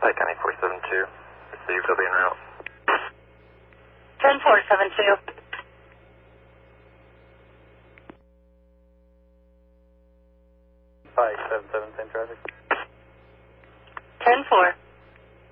Pike County 472. Received, will be en route. 10-4, 7-2. 577, same traffic. 10-4.